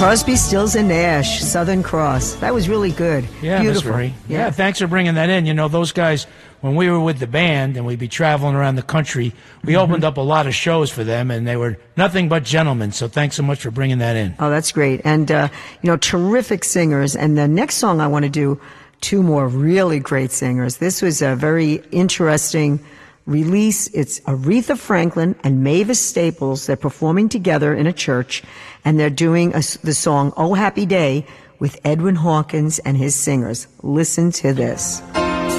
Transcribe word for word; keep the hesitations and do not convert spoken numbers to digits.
Crosby, Stills, and Nash, Southern Cross. That was really good. Yeah, Beautiful. Miss Marie. Yeah. yeah, thanks for bringing that in. You know, those guys, when we were with the band and we'd be traveling around the country, we Mm-hmm. opened up a lot of shows for them, and they were nothing but gentlemen. So thanks so much for bringing that in. Oh, that's great. And, uh, you know, terrific singers. And the next song I want to do, two more really great singers. This was a very interesting release. It's Aretha Franklin and Mavis Staples. They're performing together in a church, and they're doing a, the song Oh Happy Day with Edwin Hawkins and his singers. Listen to this.